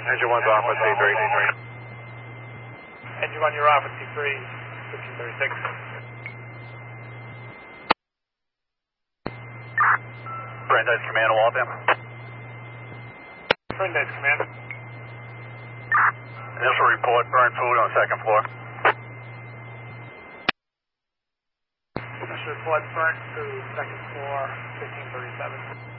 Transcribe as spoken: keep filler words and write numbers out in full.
Engine one's off at T three. Engine one, you're off at T three, fifteen thirty-six. Brandeis Command, Waltham. Brandeis Command. Initial report, burn food on the second floor. Initial report, burnt to second floor, fifteen thirty-seven.